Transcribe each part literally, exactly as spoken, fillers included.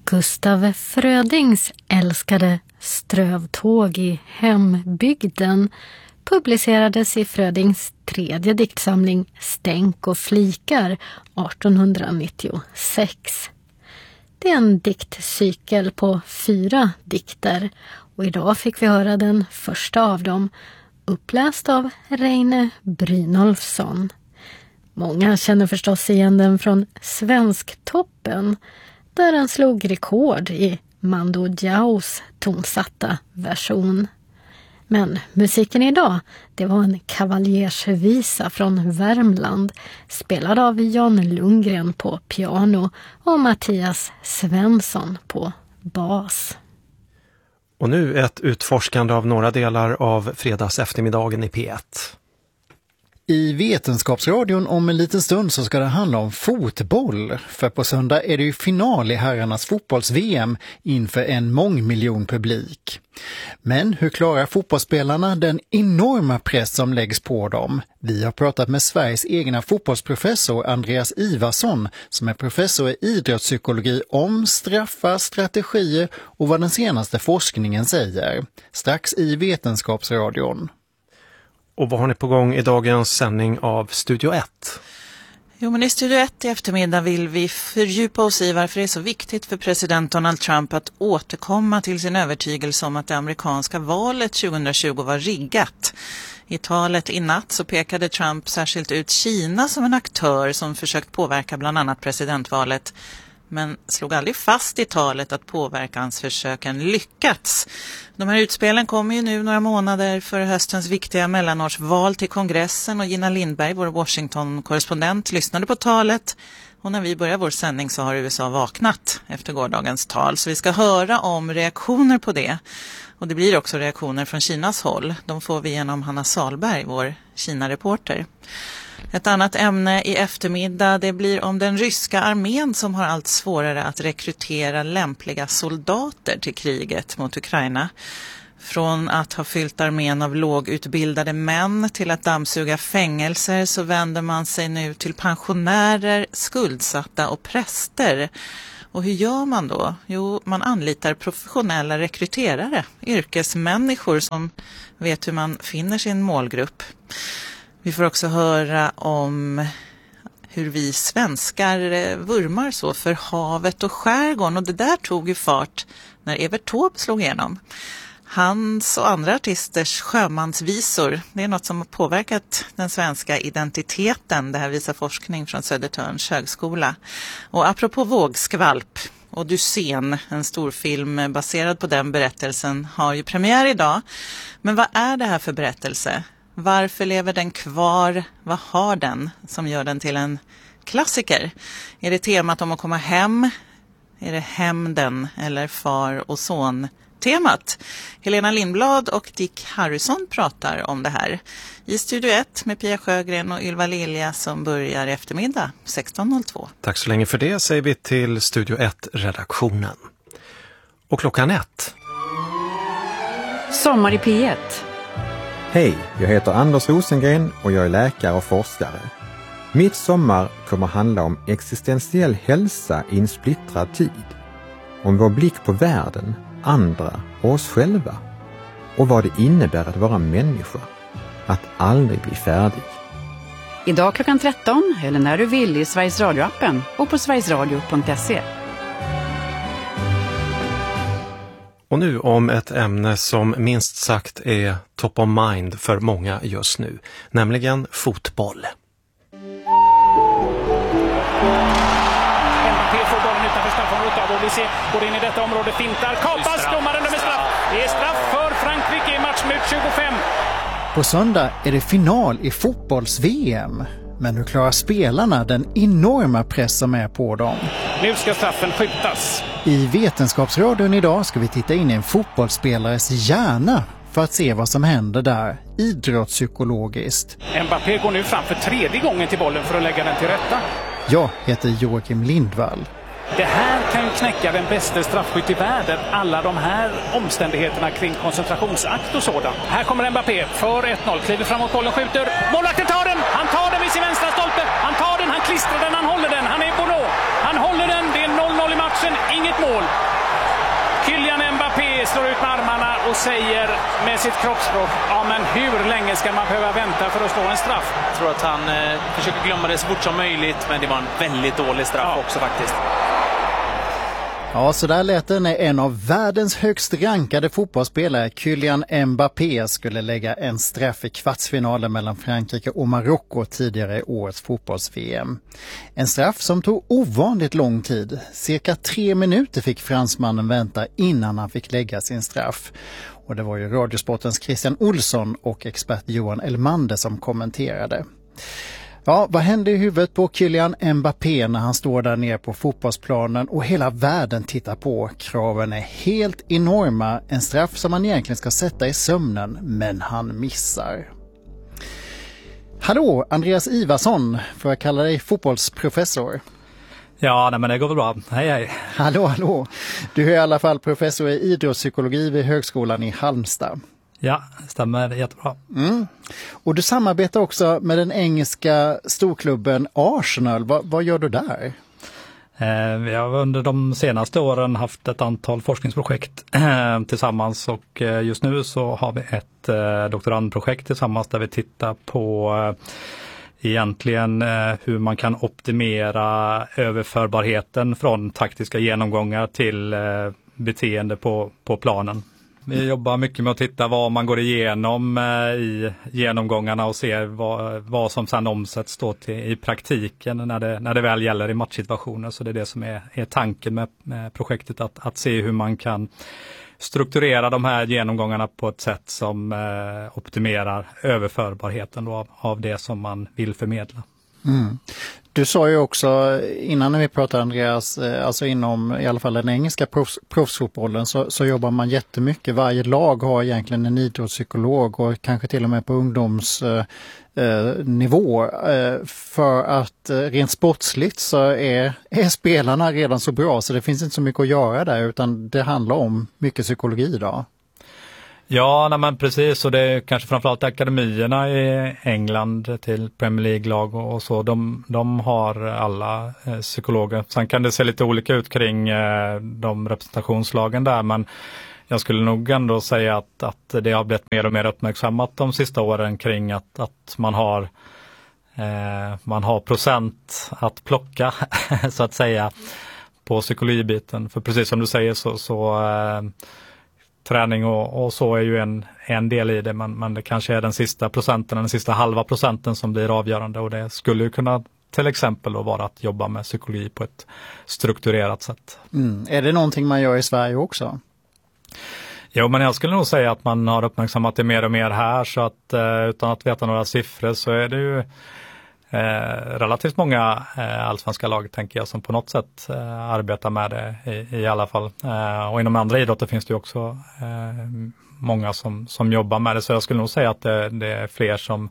Gustaf Frödings älskade Strövtåg i hembygden publicerades i Frödings tredje diktsamling Stänk och flikar artonhundranittiosex. Det är en diktcykel på fyra dikter och idag fick vi höra den första av dem, uppläst av Reine Brynolfsson. Många känner förstås igen den från Svensktoppen, där den slog rekord i Mando Diaos tonsatta version. Men musiken idag, det var en kavaljersvisa från Värmland, spelad av Jan Lundgren på piano och Mattias Svensson på bas. Och nu ett utforskande av några delar av fredags eftermiddagen i P ett. I Vetenskapsradion om en liten stund så ska det handla om fotboll. För på söndag är det ju final i herrarnas fotbolls-V M inför en mångmiljon publik. Men hur klarar fotbollsspelarna den enorma press som läggs på dem? Vi har pratat med Sveriges egna fotbollsprofessor Andreas Ivarsson som är professor i idrottspsykologi om straffar, strategier och vad den senaste forskningen säger. Strax i Vetenskapsradion. Och vad har ni på gång i dagens sändning av Studio ett? Jo, men i Studio ett i eftermiddag vill vi fördjupa oss i varför det är så viktigt för president Donald Trump att återkomma till sin övertygelse om att det amerikanska valet tjugohundratjugo var riggat. I talet i natt så pekade Trump särskilt ut Kina som en aktör som försökt påverka bland annat presidentvalet, men slog aldrig fast i talet att påverkansförsöken lyckats. De här utspelen kommer ju nu några månader före höstens viktiga mellanårsval till kongressen och Gina Lindberg, vår Washington-korrespondent, lyssnade på talet. Och när vi börjar vår sändning så har U S A vaknat efter gårdagens tal. Så vi ska höra om reaktioner på det. Och det blir också reaktioner från Kinas håll. De får vi genom Hanna Salberg, vår Kina-reporter. Ett annat ämne i eftermiddag, det blir om den ryska armén som har allt svårare att rekrytera lämpliga soldater till kriget mot Ukraina. Från att ha fyllt armén av lågutbildade män till att dammsuga fängelser så vänder man sig nu till pensionärer, skuldsatta och präster. Och hur gör man då? Jo, man anlitar professionella rekryterare, yrkesmänniskor som vet hur man finner sin målgrupp. Vi får också höra om hur vi svenskar vurmar så för havet och skärgården. Och det där tog ju fart när Evert Taube slog igenom. Hans och andra artisters sjömansvisor, det är något som har påverkat den svenska identiteten. Det här visar forskning från Södertörns högskola. Och apropå vågskvalp, Odysseen, en stor film baserad på den berättelsen, har ju premiär idag. Men vad är det här för berättelse? Varför lever den kvar? Vad har den som gör den till en klassiker? Är det temat om att komma hem? Är det hämnden eller far och son temat? Helena Lindblad och Dick Harrison pratar om det här i Studio ett med Pia Sjögren och Ylva Lilja som börjar eftermiddag sexton noll två. Tack så länge för det, säger vi till Studio ett-redaktionen. Och klockan ett. Sommar i P ett. Hej, jag heter Anders Rosengren och jag är läkare och forskare. Mitt sommar kommer handla om existentiell hälsa i en splittrad tid. Om vår blick på världen, andra och oss själva. Och vad det innebär att vara människa. Att aldrig bli färdig. Idag klockan tretton eller när du vill i Sveriges Radio-appen och på sverigesradio punkt se. Och nu om ett ämne som minst sagt är top of mind för många just nu, nämligen fotboll. Mbappé får bollen utanför straffområdet och vi ser går in i detta område, fintar, kapas, domaren dömer straff. Det är straff för Frankrike i matchminut tjugofem. På söndag är det final i fotbolls-V M. Men hur klarar spelarna den enorma press som är på dem? Nu ska straffen skjutas. I Vetenskapsradion idag ska vi titta in i en fotbollsspelares hjärna för att se vad som händer där, idrottspsykologiskt. Mbappé går nu fram för tredje gången till bollen för att lägga den till rätta. Jag heter Joakim Lindvall. Det här kan ju knäcka den bästa straffskytt i världen. Alla de här omständigheterna kring koncentrationsakt och sådant. Här kommer Mbappé för ett noll. Kliver framåt bollen, skjuter. Målvakten tar den. Han tar den vid sin vänstra stolpe. Han tar den, han klistrar den, han håller den. Han är Bono. Han håller den. Det är noll noll i matchen. boxen, inget mål. Kylian Mbappé slår ut med armarna och säger med sitt kroppsspråk: ja, men hur länge ska man behöva vänta för att slå en straff? Jag tror att han eh, försöker glömma det så fort som möjligt, men det var en väldigt dålig straff ja. också faktiskt. Ja, så där lät det när en av världens högst rankade fotbollsspelare, Kylian Mbappé, skulle lägga en straff i kvartsfinalen mellan Frankrike och Marocko tidigare i årets fotbolls-V M. En straff som tog ovanligt lång tid. Cirka tre minuter fick fransmannen vänta innan han fick lägga sin straff. Och det var ju Radiosportens Christian Olsson och expert Johan Elmander som kommenterade. Ja, vad hände i huvudet på Kylian Mbappé när han står där nere på fotbollsplanen och hela världen tittar på? Kraven är helt enorma, en straff som man egentligen ska sätta i sömnen, men han missar. Hallå, Andreas Ivarsson, får jag kalla dig fotbollsprofessor? Ja, nej, men det går väl bra. Hej, hej. Hallå, hallå. Du är i alla fall professor i idrottspsykologi vid Högskolan i Halmstad. Ja, stämmer jättebra. Mm. Och du samarbetar också med den engelska storklubben Arsenal. Va, vad gör du där? Eh, vi har under de senaste åren haft ett antal forskningsprojekt eh, tillsammans och eh, just nu så har vi ett eh, doktorandprojekt tillsammans där vi tittar på eh, egentligen eh, hur man kan optimera överförbarheten från taktiska genomgångar till eh, beteende på, på planen. Vi jobbar mycket med att titta vad man går igenom i genomgångarna och ser vad, vad som sedan omsätts då till, i praktiken när det, när det väl gäller i matchsituationer. Så det är det som är, är tanken med, med projektet, att, att se hur man kan strukturera de här genomgångarna på ett sätt som eh, optimerar överförbarheten då av, av det som man vill förmedla. Mm. Du sa ju också innan när vi pratade, Andreas, alltså inom i alla fall den engelska proffs, proffsfotbollen så, så jobbar man jättemycket. Varje lag har egentligen en idrottspsykolog och kanske till och med på ungdomsnivå eh, eh, för att eh, rent sportsligt så är, är spelarna redan så bra så det finns inte så mycket att göra där, utan det handlar om mycket psykologi idag. Ja, nej, men precis, och det är kanske framförallt akademierna i England till Premier League-lag och så, de, de har alla eh, psykologer. Sen kan det se lite olika ut kring eh, de representationslagen där, men jag skulle nog ändå säga att, att det har blivit mer och mer uppmärksammat de sista åren kring att, att man har eh, man har procent att plocka så att säga på psykologibiten. För precis som du säger så, så eh, träning och, och så är ju en, en del i det, men, men det kanske är den sista procenten, den sista halva procenten som blir avgörande, och det skulle ju kunna till exempel då vara att jobba med psykologi på ett strukturerat sätt. Mm. Är det någonting man gör i Sverige också? Jo, men jag skulle nog säga att man har uppmärksammat det mer och mer här, så att utan att veta några siffror så är det ju Eh, relativt många eh, allsvenska lag, tänker jag, som på något sätt eh, arbetar med det i, i alla fall. Eh, och inom andra idrotter finns det ju också eh, många som, som jobbar med det, så jag skulle nog säga att det, det är fler som,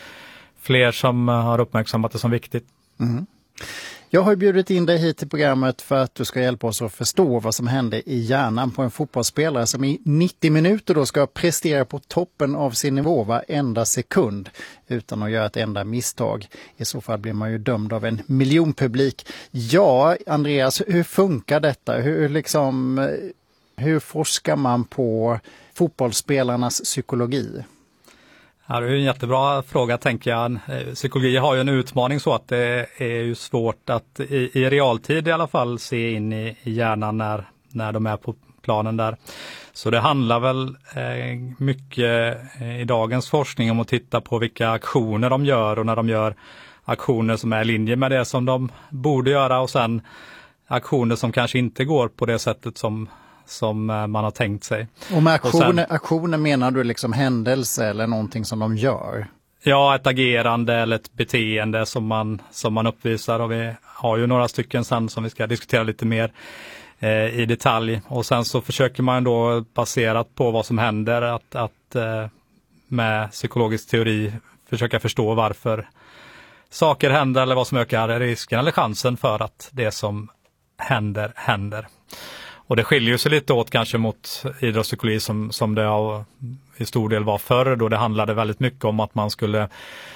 fler som har uppmärksammat det som viktigt. Mm. Jag har bjudit in dig hit till programmet för att du ska hjälpa oss att förstå vad som händer i hjärnan på en fotbollsspelare som i nittio minuter då ska prestera på toppen av sin nivå varenda sekund utan att göra ett enda misstag. I så fall blir man ju dömd av en miljonpublik. Ja, Andreas, hur funkar detta? Hur, liksom, hur forskar man på fotbollsspelarnas psykologi? Ja, det är en jättebra fråga, tänker jag. Psykologi har ju en utmaning så att det är ju svårt att i, i realtid i alla fall se in i, i hjärnan när, när de är på planen där. Så det handlar väl eh, mycket i dagens forskning om att titta på vilka aktioner de gör, och när de gör aktioner som är i linje med det som de borde göra, och sen aktioner som kanske inte går på det sättet som som man har tänkt sig. Och med aktioner, och sen, aktioner menar du liksom händelse eller någonting som de gör? Ja, ett agerande eller ett beteende som man, som man uppvisar, och vi har ju några stycken sen som vi ska diskutera lite mer eh, i detalj. Och sen så försöker man då, baserat på vad som händer, att, att eh, med psykologisk teori försöka förstå varför saker händer eller vad som ökar risken eller chansen för att det som händer händer. Och det skiljer sig lite åt kanske mot idrottspsykologi som, som det i stor del var förr, då det handlade väldigt mycket om att man skulle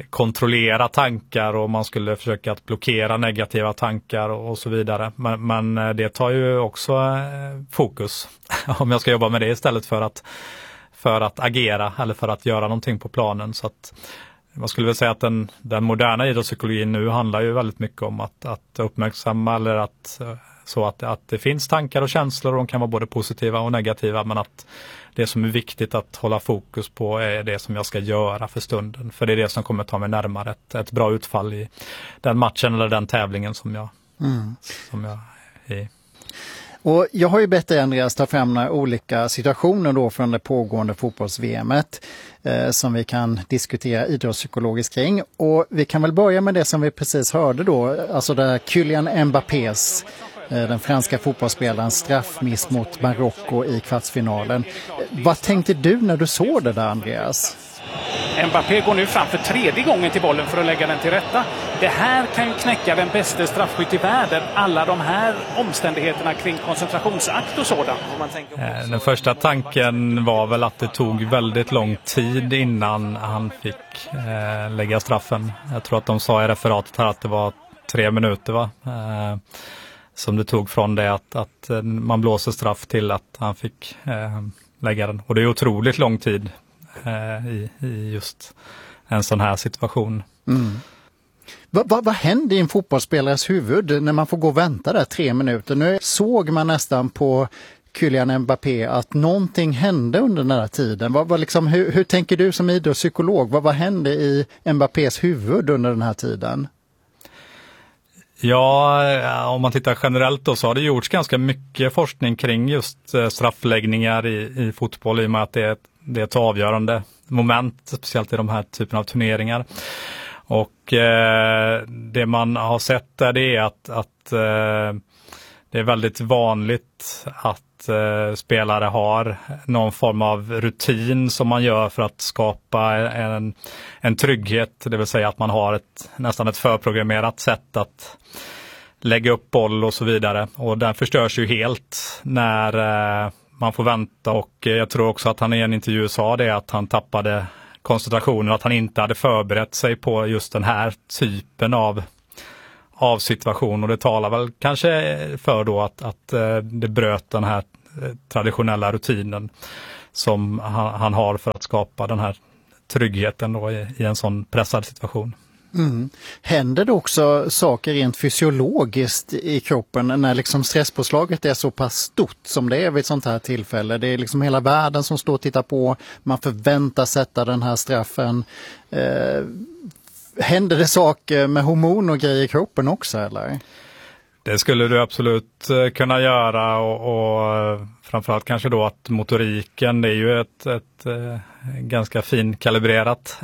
kontrollera tankar och man skulle försöka att blockera negativa tankar och, och så vidare. Men, men det tar ju också eh, fokus om jag ska jobba med det istället för att, för att agera eller för att göra någonting på planen. Så att man skulle väl säga att den, den moderna idrottspsykologin nu handlar ju väldigt mycket om att, att uppmärksamma eller att, så att, att det finns tankar och känslor och de kan vara både positiva och negativa, men att det som är viktigt att hålla fokus på är det som jag ska göra för stunden. För det är det som kommer ta mig närmare ett, ett bra utfall i den matchen eller den tävlingen som jag, mm. som jag är i. Och jag har ju bett dig, Andreas, ta fram några olika situationer då från det pågående fotbolls-V M:et eh, som vi kan diskutera idrottspsykologiskt kring. Och vi kan väl börja med det som vi precis hörde då, alltså där Kylian Mbappés, eh, den franska fotbollsspelaren, straffmiss mot Marocko i kvartsfinalen. Vad tänkte du när du såg det där, Andreas? Mbappé går nu fram för tredje gången till bollen för att lägga den till rätta. Det här kan ju knäcka den bästa straffskytt i världen. Alla de här omständigheterna kring koncentrationsakt och sådant. Den första tanken var väl att det tog väldigt lång tid innan han fick eh, lägga straffen. Jag tror att de sa i referatet här att det var tre minuter va? Eh, som det tog från det att, att man blåser straff till att han fick eh, lägga den. Och det är otroligt lång tid. I, i just en sån här situation. Mm. Vad va, va händer i en fotbollsspelares huvud när man får gå och vänta där tre minuter? Nu såg man nästan på Kylian Mbappé att någonting hände under den här tiden. Vad, vad liksom, hur, hur tänker du som idrottspsykolog? Vad, vad hände i Mbappés huvud under den här tiden? Ja, om man tittar generellt då så har det gjorts ganska mycket forskning kring just straffläggningar i, i fotboll i och med att det är ett Det är ett avgörande moment, speciellt i de här typen av turneringar. Och eh, det man har sett där det är att, att eh, det är väldigt vanligt att eh, spelare har någon form av rutin som man gör för att skapa en, en trygghet. Det vill säga att man har ett, nästan ett förprogrammerat sätt att lägga upp boll och så vidare. Och den förstörs ju helt när eh, man får vänta, och jag tror också att han i en intervju sa det att han tappade koncentrationen, att han inte hade förberett sig på just den här typen av, av situation, och det talar väl kanske för då att, att det bröt den här traditionella rutinen som han, han har för att skapa den här tryggheten då i, i en sån pressad situation. Mm. Händer det också saker rent fysiologiskt i kroppen när liksom stresspåslaget är så pass stort som det är vid ett sånt här tillfälle? Det är liksom hela världen som står och tittar på, man förväntar sätta den här straffen. Eh, händer det saker med hormon och grejer i kroppen också, eller? Det skulle du absolut kunna göra, och, och framförallt kanske då att motoriken, det är ju ett, ett, ett ganska finkalibrerat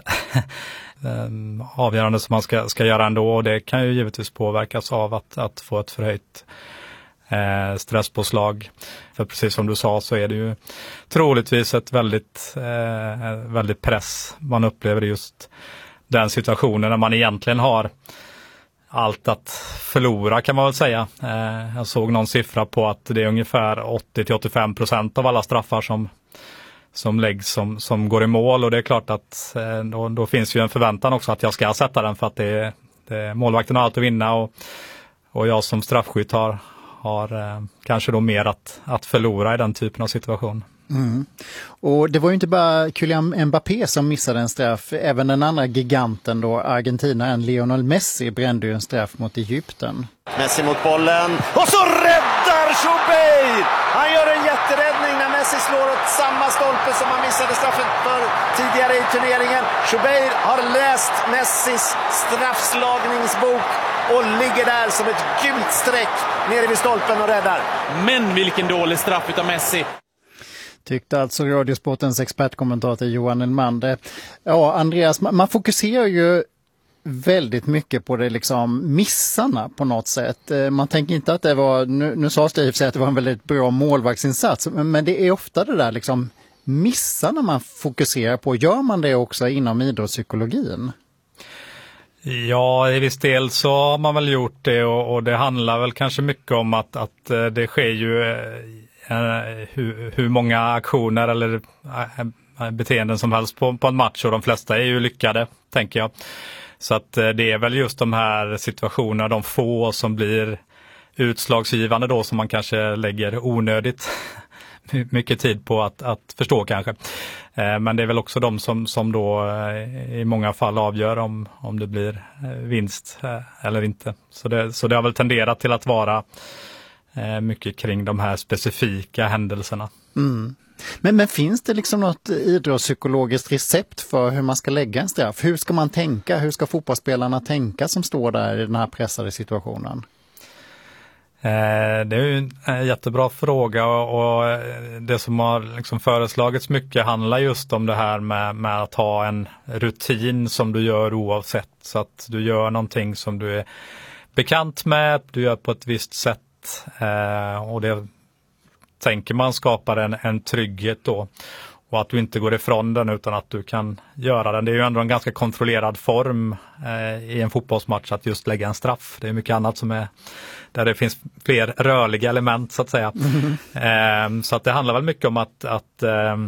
avgörande som man ska, ska göra ändå, och det kan ju givetvis påverkas av att, att få ett förhöjt eh, stresspåslag. För precis som du sa så är det ju troligtvis ett väldigt, eh, väldigt press man upplever just den situationen när man egentligen har allt att förlora, kan man väl säga. Eh, jag såg någon siffra på att det är ungefär åttio till åttiofem procent av alla straffar som som läggs som, som går i mål, och det är klart att eh, då, då finns ju en förväntan också att jag ska sätta den, för att det, det, målvakten har allt att vinna, och, och jag som straffskytt har, har eh, kanske då mer att, att förlora i den typen av situation. Mm. Och det var ju inte bara Kylian Mbappé som missade en straff, även den andra giganten då, Argentinaren Lionel Messi, brände ju en straff mot Egypten. Messi mot bollen, och så räddar Choubeir! Han gör en jätteräddning när Messi slår åt samma stolpe som han missade straffen för tidigare i turneringen. Choubeir har läst Messis straffslagningsbok och ligger där som ett gult streck nere vid stolpen och räddar. Men vilken dålig straff utav Messi! Tyckte alltså Radiosportens expertkommentator Johan Elmander. Ja, Andreas, man fokuserar ju väldigt mycket på det liksom missarna på något sätt. Man tänker inte att det var, nu, nu sa Steve sig att det var en väldigt bra målvaktsinsats, men, men det är ofta det där liksom missarna man fokuserar på. Gör man det också inom idrottspsykologin? Ja, i viss del så har man väl gjort det, och, och det handlar väl kanske mycket om att, att det sker ju eh, hur, hur många aktioner eller beteenden som helst på, på en match, och de flesta är ju lyckade, tänker jag. Så att det är väl just de här situationerna, de få som blir utslagsgivande då, som man kanske lägger onödigt mycket tid på att, att förstå kanske. Eh, men det är väl också de som, som då eh, i många fall avgör om, om det blir eh, vinst eh, eller inte. Så det, så det har väl tenderat till att vara eh, mycket kring de här specifika händelserna. Mm. Men, men finns det liksom något idrottspsykologiskt recept för hur man ska lägga en straff? Hur ska man tänka? Hur ska fotbollsspelarna tänka som står där i den här pressade situationen? Eh, det är ju en jättebra fråga, och, och det som har liksom föreslagits mycket handlar just om det här med, med att ha en rutin som du gör oavsett. Så att du gör någonting som du är bekant med, du gör på ett visst sätt, eh, och det tänker man skapar en, en trygghet då. Och att du inte går ifrån den utan att du kan göra den. Det är ju ändå en ganska kontrollerad form eh, i en fotbollsmatch att just lägga en straff. Det är mycket annat som är där det finns fler rörliga element så att säga. Mm. Eh, så att det handlar väl mycket om att, att, eh,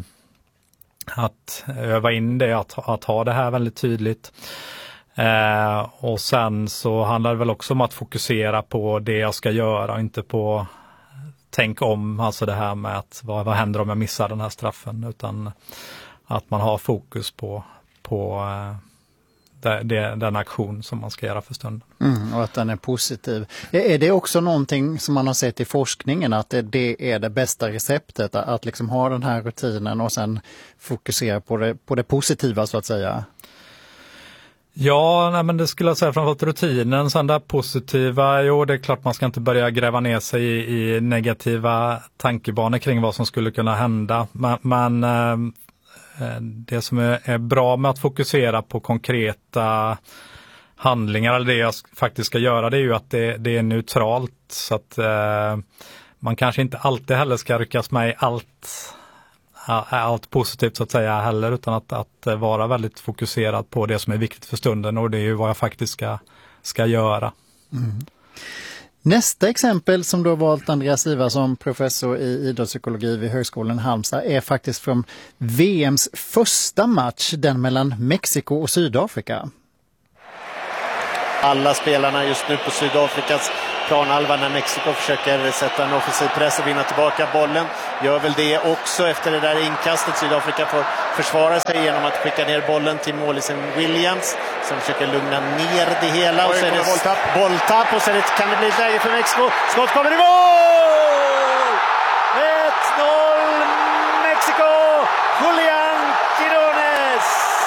att öva in det, att, att ha det här väldigt tydligt. Eh, och sen så handlar det väl också om att fokusera på det jag ska göra och inte på tänk om, alltså det här med att vad, vad händer om jag missar den här straffen, utan att man har fokus på, på eh, det, det, den aktion som man ska göra för stunden. Mm, och att den är positiv. Är det också någonting som man har sett i forskningen, att det, det är det bästa receptet, att liksom ha den här rutinen och sen fokusera på det, på det positiva så att säga? Ja, nej, men det skulle jag säga framförallt rutinen, sen det positiva, jo det är klart man ska inte börja gräva ner sig i, i negativa tankebanor kring vad som skulle kunna hända. Men, men eh, det som är, är bra med att fokusera på konkreta handlingar, eller det jag faktiskt ska göra, det är ju att det, det är neutralt. Så att eh, man kanske inte alltid heller ska ryckas med i allt allt positivt så att säga heller, utan att, att vara väldigt fokuserad på det som är viktigt för stunden, och det är ju vad jag faktiskt ska, ska göra. Mm. Nästa exempel som du har valt, Andreas Ivarsson, professor i idrottspsykologi vid Högskolan Halmstad, är faktiskt från V M:s första match, den mellan Mexiko och Sydafrika. Alla spelarna just nu på Sydafrikas planhalva när Mexiko försöker sätta en offensiv press och vinna tillbaka bollen. Gör väl det också efter det där inkastet. Sydafrika får försvara sig genom att skicka ner bollen till målisen Williams som försöker lugna ner det hela. Och så är det bolltapp. bolltapp och så det, kan det bli ett läge för Mexiko. Skott kommer i mål! ett noll Mexiko! Julian Quirones!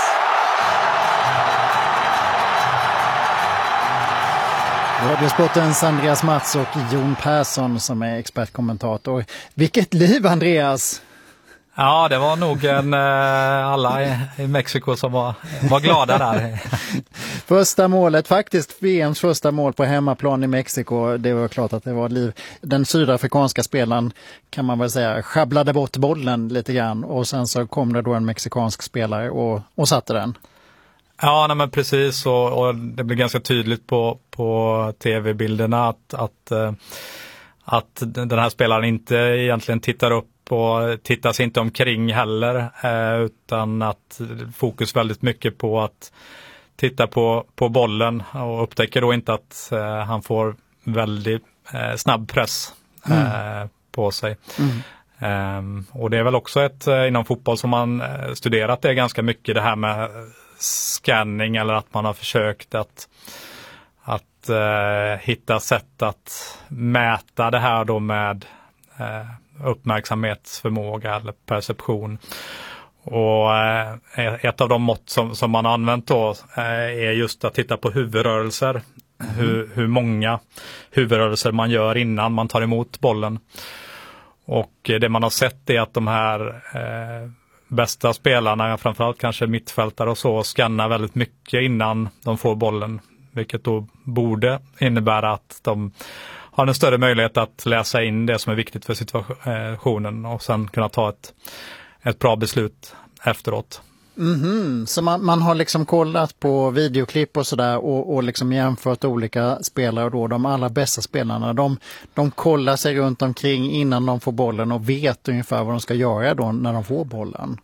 Radiosportens Andreas Mats och Jon Persson som är expertkommentator. Vilket liv, Andreas! Ja, det var nog en, alla i, i Mexiko som var, var glada där. Första målet, faktiskt V M:s första mål på hemmaplan i Mexiko. Det var klart att det var ett liv. Den sydafrikanska spelaren, kan man väl säga, sjabblade bort bollen lite grann. Och sen så kom det då en mexikansk spelare och, och satte den. Ja, nej, men precis, och, och det blir ganska tydligt på, på tv-bilderna att, att, att den här spelaren inte egentligen tittar upp och tittar sig inte omkring heller, utan att fokus väldigt mycket på att titta på, på bollen, och upptäcker då inte att han får väldigt snabb press mm. på sig. Mm. Um, och det är väl också ett inom fotboll som man studerat det ganska mycket, det här med scanning, eller att man har försökt att, att uh, hitta sätt att mäta det här då med uh, uppmärksamhetsförmåga eller perception. Och uh, ett av de mått som, som man har använt då uh, är just att titta på huvudrörelser. Mm. Hur, hur många huvudrörelser man gör innan man tar emot bollen. Och uh, det man har sett är att de här uh, bästa spelarna, framförallt kanske mittfältare och så, skannar väldigt mycket innan de får bollen, vilket då borde innebära att de har en större möjlighet att läsa in det som är viktigt för situationen och sen kunna ta ett, ett bra beslut efteråt. Mm-hmm. Så man, man har liksom kollat på videoklipp och sådär och, och liksom jämfört olika spelare, och då de allra bästa spelarna, de, de kollar sig runt omkring innan de får bollen och vet ungefär vad de ska göra då när de får bollen.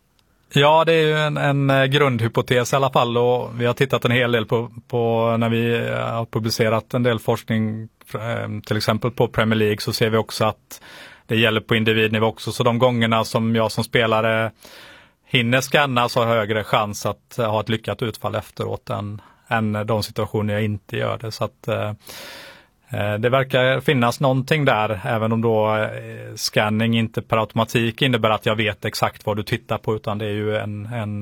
Ja, det är ju en, en grundhypotes i alla fall, och vi har tittat en hel del på, på när vi har publicerat en del forskning, till exempel på Premier League, så ser vi också att det gäller på individnivå också. Så de gångerna som jag som spelare hinner scanna så har jag högre chans att ha ett lyckat utfall efteråt än, än de situationer jag inte gör det. Så att eh, det verkar finnas någonting där, även om då eh, scanning inte per automatik innebär att jag vet exakt vad du tittar på, utan det är ju en, en,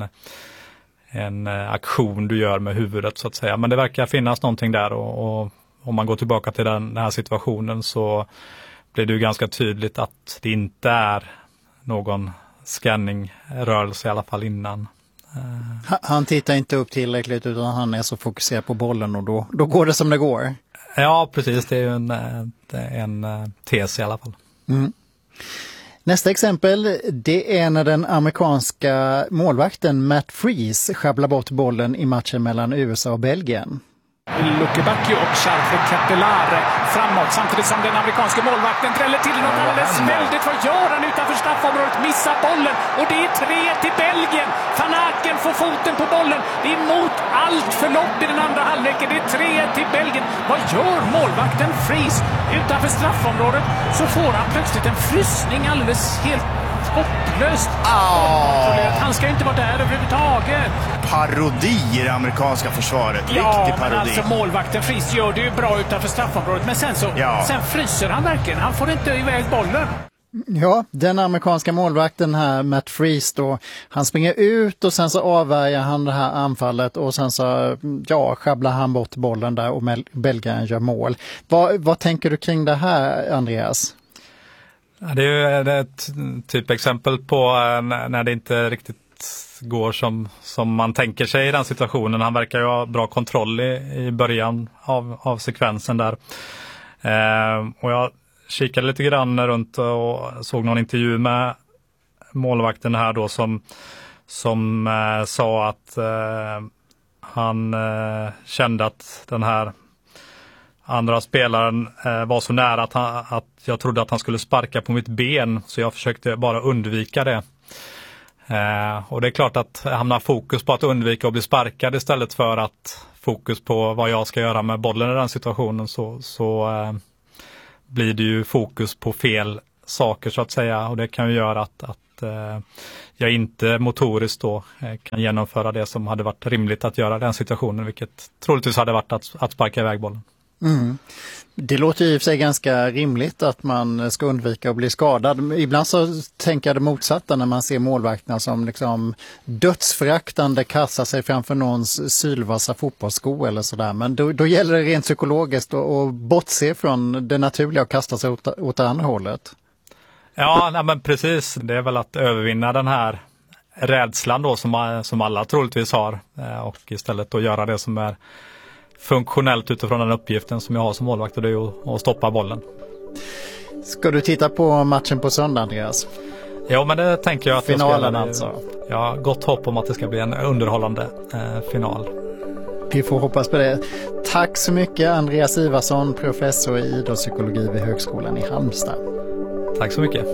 en aktion du gör med huvudet så att säga. Men det verkar finnas någonting där, och, och om man går tillbaka till den, den här situationen så blir det ju ganska tydligt att det inte är någon scanningrörelse i alla fall innan. Han tittar inte upp tillräckligt, utan han är så fokuserad på bollen, och då, då går det som det går. Ja, precis. Det är ju en, en, en tes i alla fall. Mm. Nästa exempel, det är när den amerikanska målvakten Matt Freese sjabblar bort bollen i matchen mellan U S A och Belgien. Lukebacki och Charles Capellare framåt, samtidigt som den amerikanska målvakten dräller till något alldeles väldigt. Vad gör han utanför straffområdet? Missar bollen, och det är tre till Belgien. Van Aken får foten på bollen. Det är mot allt förlopp i den andra halvleken. Det är tre till Belgien. Vad gör målvakten Freese? Utanför straffområdet så får han plötsligt en frysning, alldeles helt hopplöst. Oh. Han ska inte vara där överhuvudtaget. Parodi i det amerikanska försvaret. Ja, Riktig parodi. Men alltså målvakten Freese gör det ju bra utanför straffområdet, men sen så ja. sen fryser han verkligen. Han får inte iväg bollen. Ja, den amerikanska målvakten här, Matt Freese då, han springer ut och sen så avvärjer han det här anfallet, och sen så ja, sjabblar han bort bollen där och Belgien gör mål. Vad, vad tänker du kring det här, Andreas? Det är ju ett typexempel på när det inte riktigt går som, som man tänker sig i den situationen. Han verkar ju ha bra kontroll i, i början av, av sekvensen där. Eh, och jag kikade lite grann runt och såg någon intervju med målvakten här då som, som eh, sa att eh, han eh, kände att den här andra spelaren eh, var så nära att, han, att jag trodde att han skulle sparka på mitt ben, så jag försökte bara undvika det. Eh, och det är klart att hamna fokus på att undvika att bli sparkad istället för att fokus på vad jag ska göra med bollen i den situationen, så, så eh, blir det ju fokus på fel saker så att säga, och det kan ju göra att, att eh, jag inte motoriskt då eh, kan genomföra det som hade varit rimligt att göra i den situationen, vilket troligtvis hade varit att, att sparka iväg bollen. Mm. Det låter ju i och för sig ganska rimligt att man ska undvika att bli skadad. Ibland så tänker jag det motsatta när man ser målvakterna som liksom dödsföraktande kastar sig framför någons sylvassa fotbollssko eller sådär. Men då, då gäller det rent psykologiskt att, att bortse från det naturliga och kasta sig åt, åt det andra hållet. Ja, nej, men precis. Det är väl att övervinna den här rädslan då som, som alla troligtvis har, och istället då göra det som är funktionellt utifrån den uppgiften som jag har som målvakt, och det är ju att stoppa bollen. Ska du titta på matchen på söndag, Andreas? Ja, men det tänker jag att finalen jag ska, alltså. Jag har gott hopp om att det ska bli en underhållande eh, final. Vi får hoppas på det. Tack så mycket, Andreas Ivarsson, professor i idrottspsykologi vid Högskolan i Halmstad. Tack så mycket.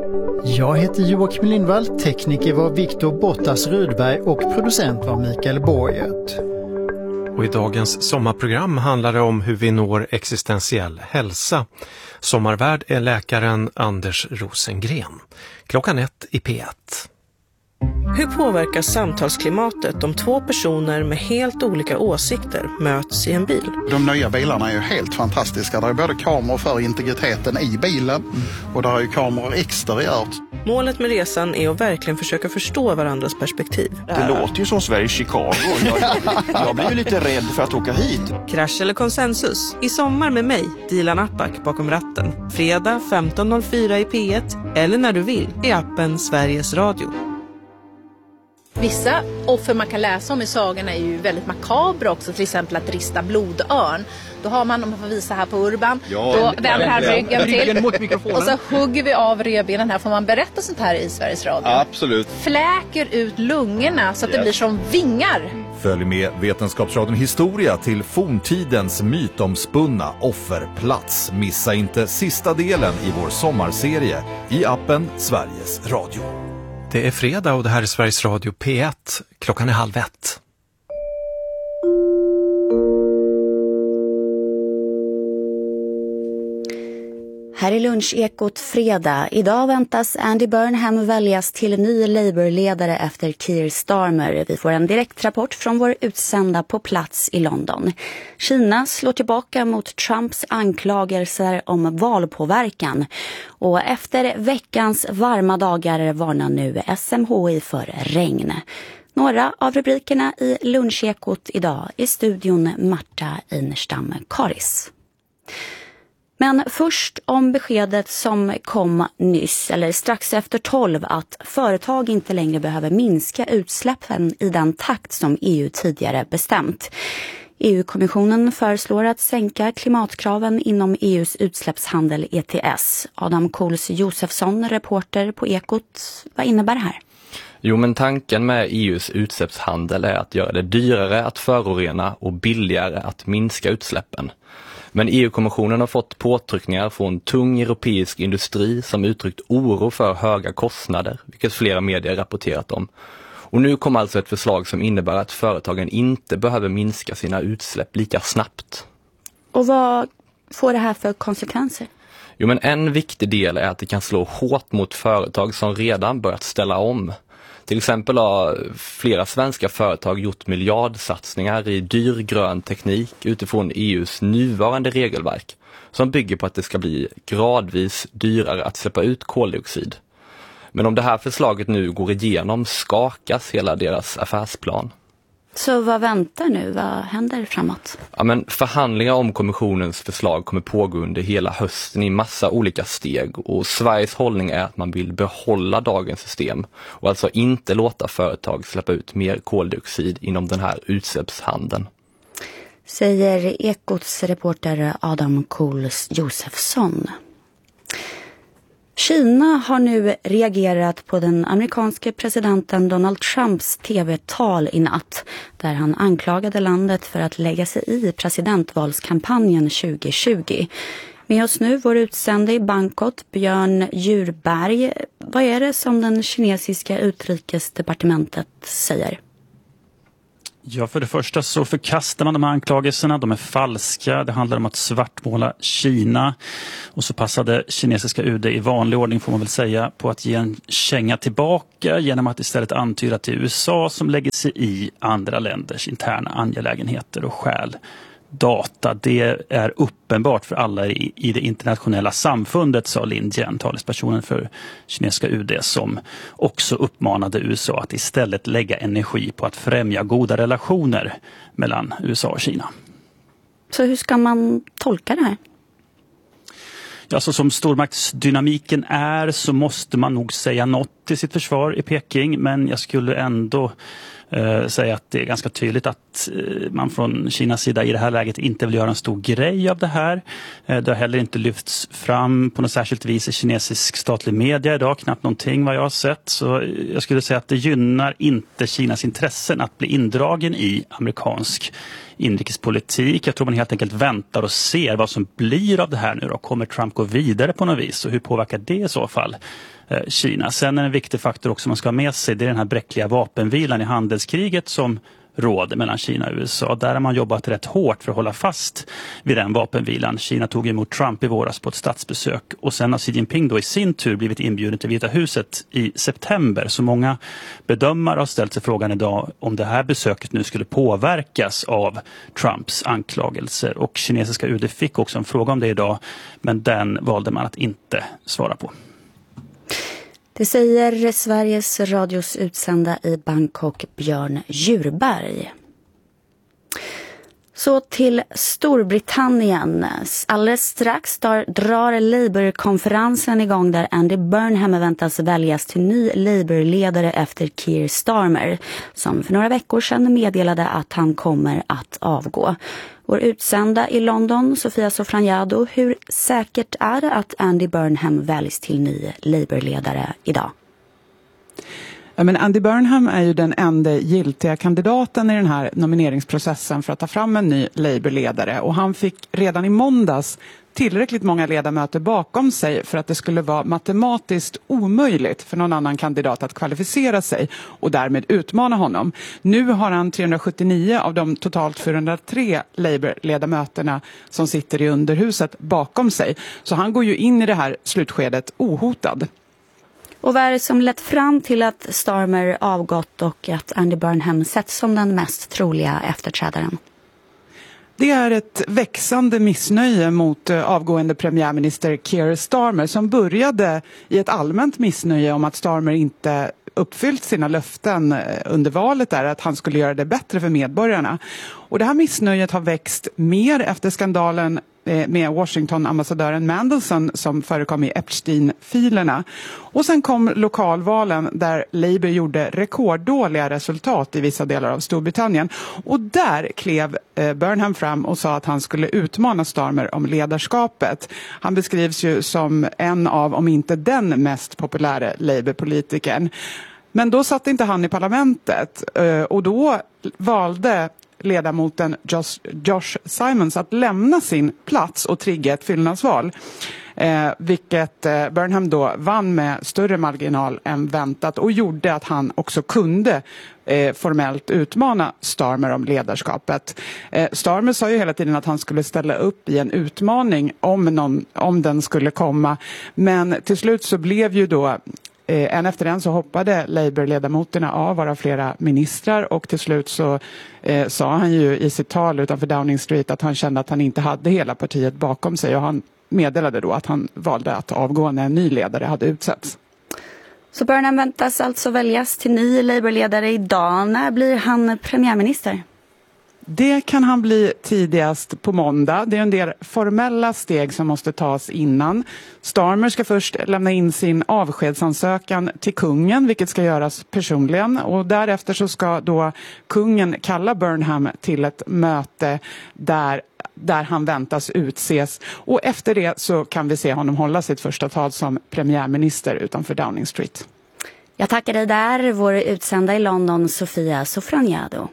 Jag heter Joakim Lindvall, tekniker var Viktor Bottas Rydberg och producent var Mikael Borgert. Och i dagens sommarprogram handlar det om hur vi når existentiell hälsa. Sommarvärd är läkaren Anders Rosengren. Klockan ett i P ett. Hur påverkar samtalsklimatet om två personer med helt olika åsikter möts i en bil? De nya bilarna är ju helt fantastiska. Det är både kameror för integriteten i bilen och det är ju kameror exteriört. Målet med resan är att verkligen försöka förstå varandras perspektiv. Det låter ju som Sveriges Chicago. Jag, jag blir ju lite rädd för att åka hit. Krasch eller konsensus? I sommar med mig, Dilan Apak bakom ratten. Fredag femton noll fyra i P ett eller när du vill i appen Sveriges Radio. Vissa offer man kan läsa om i sagorna är ju väldigt makabra också, till exempel att rista blodörn. Då har man, om man får visa här på Urban, ja, då vänder här ryggen till mot mikrofonen. Och så hugger vi av revbenen här. Får man berätta sånt här i Sveriges Radio? Absolut. Fläker ut lungorna så att yes. det blir som vingar. Följ med Vetenskapsradion Historia till forntidens mytomspunna offerplats. Missa inte sista delen i vår sommarserie i appen Sveriges Radio. Det är fredag och det här är Sveriges Radio P ett. Klockan är halv ett. Här är lunchekot fredag. Idag väntas Andy Burnham väljas till ny Labour-ledare efter Keir Starmer. Vi får en direktrapport från vår utsända på plats i London. Kina slår tillbaka mot Trumps anklagelser om valpåverkan. Och efter veckans varma dagar varnar nu S M H I för regn. Några av rubrikerna i lunchekot idag i studion Marta Einerstam Karis. Men först om beskedet som kom nyss eller strax efter tolv att företag inte längre behöver minska utsläppen i den takt som E U tidigare bestämt. E U-kommissionen föreslår att sänka klimatkraven inom E U:s utsläppshandel E T S. Adam Kohls Josefsson, reporter på Ekot. Vad innebär det här? Jo, men tanken med E U:s utsläppshandel är att göra det dyrare att förorena och billigare att minska utsläppen. Men E U-kommissionen har fått påtryckningar från tung europeisk industri som uttryckt oro för höga kostnader, vilket flera medier rapporterat om. Och nu kommer alltså ett förslag som innebär att företagen inte behöver minska sina utsläpp lika snabbt. Och vad får det här för konsekvenser? Jo, men en viktig del är att det kan slå hårt mot företag som redan börjat ställa om. Till exempel har flera svenska företag gjort miljardsatsningar i dyr grön teknik utifrån E U:s nuvarande regelverk som bygger på att det ska bli gradvis dyrare att släppa ut koldioxid. Men om det här förslaget nu går igenom skakas hela deras affärsplan. Så vad väntar nu? Vad händer framåt? Ja, men förhandlingar om kommissionens förslag kommer pågå under hela hösten i massa olika steg, och Sveriges hållning är att man vill behålla dagens system och alltså inte låta företag släppa ut mer koldioxid inom den här utsläppshandeln. Säger Ekots reporter Adam Kohls Josefsson. Kina har nu reagerat på den amerikanske presidenten Donald Trumps tv-tal i natt, där han anklagade landet för att lägga sig i presidentvalskampanjen tjugo tjugo. Med oss nu vår utsände i Bangkok, Björn Djurberg. Vad är det som den kinesiska utrikesdepartementet säger? Ja, för det första så förkastar man de här anklagelserna. De är falska. Det handlar om att svartmåla Kina. Och så passade kinesiska U D i vanlig ordning, får man väl säga, på att ge en känga tillbaka genom att istället antyda till U S A som lägger sig i andra länders interna angelägenheter och skäl data. Det är uppenbart för alla i, i det internationella samfundet, sa Lin Jian, talespersonen för kinesiska U D, som också uppmanade U S A att istället lägga energi på att främja goda relationer mellan U S A och Kina. Så hur ska man tolka det här? Ja, så som stormaktsdynamiken är så måste man nog säga något till sitt försvar i Peking, men jag skulle ändå eh, säga att det är ganska tydligt att eh, man från Kinas sida i det här läget inte vill göra en stor grej av det här. Eh, det har heller inte lyfts fram på något särskilt vis i kinesisk statlig media idag, knappt någonting vad jag har sett. Så jag skulle säga att det gynnar inte Kinas intressen att bli indragen i amerikansk inrikespolitik. Jag tror man helt enkelt väntar och ser vad som blir av det här nu då. Kommer Trump gå vidare på något vis, och hur påverkar det i så fall eh, Kina? Sen är en viktig faktor också man ska ha med sig, det är den här bräckliga vapenvilan i handelskriget som råder mellan Kina och U S A. Där har man jobbat rätt hårt för att hålla fast vid den vapenvilan. Kina tog emot Trump i våras på ett statsbesök, och sen har Xi Jinping då i sin tur blivit inbjuden till Vita huset i september. Så många bedömare har ställt sig frågan idag om det här besöket nu skulle påverkas av Trumps anklagelser. Och kinesiska U D fick också en fråga om det idag, men den valde man att inte svara på. Det säger Sveriges Radios utsända i Bangkok, Björn Djurberg. Så till Storbritannien. Alldeles strax drar Labour-konferensen igång där Andy Burnham väntas väljas till ny Labour-ledare efter Keir Starmer, som för några veckor sedan meddelade att han kommer att avgå. Vår utsända i London, Sofia Sofraniado, hur säkert är det att Andy Burnham väljs till ny Labour-ledare idag? Ja, men Andy Burnham är ju den enda giltiga kandidaten i den här nomineringsprocessen för att ta fram en ny Labour-ledare, och han fick redan i måndags tillräckligt många ledamöter bakom sig för att det skulle vara matematiskt omöjligt för någon annan kandidat att kvalificera sig och därmed utmana honom. Nu har han trehundrasjuttionio av de totalt fyrahundratre Labour-ledamöterna som sitter i underhuset bakom sig. Så han går ju in i det här slutskedet ohotad. Och vad är det som lett fram till att Starmer avgått och att Andy Burnham setts som den mest troliga efterträdaren? Det är ett växande missnöje mot avgående premiärminister Keir Starmer som började i ett allmänt missnöje om att Starmer inte uppfyllt sina löften under valet där att han skulle göra det bättre för medborgarna. Och det här missnöjet har växt mer efter skandalen med Washington-ambassadören Mandelson som förekom i Epstein-filerna. Och sen kom lokalvalen där Labour gjorde rekorddåliga resultat i vissa delar av Storbritannien. Och där klev eh, Burnham fram och sa att han skulle utmana Starmer om ledarskapet. Han beskrivs ju som en av, om inte den mest populära Labour-politikern. Men då satt inte han i parlamentet eh, och då valde ledamoten Josh, Josh Simons att lämna sin plats och trigga ett fyllnadsval. Eh, vilket eh, Burnham då vann med större marginal än väntat och gjorde att han också kunde eh, formellt utmana Starmer om ledarskapet. Eh, Starmer sa ju hela tiden att han skulle ställa upp i en utmaning om, någon, om den skulle komma. Men till slut så blev ju då Eh, en efter en så hoppade Labour-ledamoterna av vara flera ministrar och till slut så eh, sa han ju i sitt tal utanför Downing Street att han kände att han inte hade hela partiet bakom sig och han meddelade då att han valde att avgå när en ny ledare hade utsetts. Så Burnham väntas alltså väljas till ny Labour-ledare idag. När blir han premiärminister? Det kan han bli tidigast på måndag. Det är en del formella steg som måste tas innan. Starmer ska först lämna in sin avskedsansökan till kungen, vilket ska göras personligen. Och därefter så ska då kungen kalla Burnham till ett möte där, där han väntas utses. Och efter det så kan vi se honom hålla sitt första tal som premiärminister utanför Downing Street. Jag tackar dig där, vår utsända i London, Sofia Sofroniado.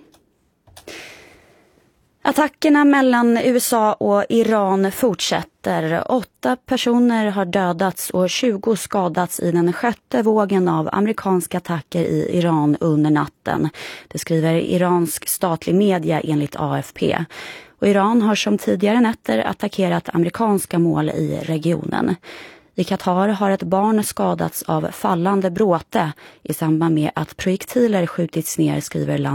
Attackerna mellan U S A och Iran fortsätter. Åtta personer har dödats och tjugo skadats i den sjätte vågen av amerikanska attacker i Iran under natten. Det skriver iransk statlig media enligt A F P. Och Iran har som tidigare nätter attackerat amerikanska mål i regionen. I Qatar har ett barn skadats av fallande bråte i samband med att projektiler skjutits ner, skriver land.